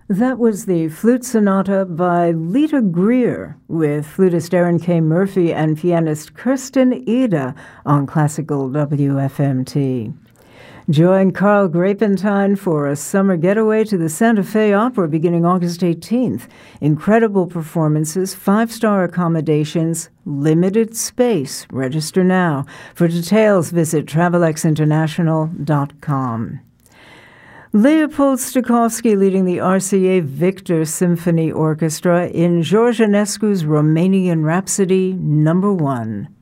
That was the Flute Sonata by Lita Greer with flutist Aaron K. Murphy and pianist Kirsten Ida on Classical WFMT. Join Carl Grapentine for a summer getaway to the Santa Fe Opera beginning August 18th. Incredible performances, 5-star accommodations, limited space. Register now. For details, visit travelexinternational.com. Leopold Stokowski leading the RCA Victor Symphony Orchestra in George Enescu's Romanian Rhapsody No. 1.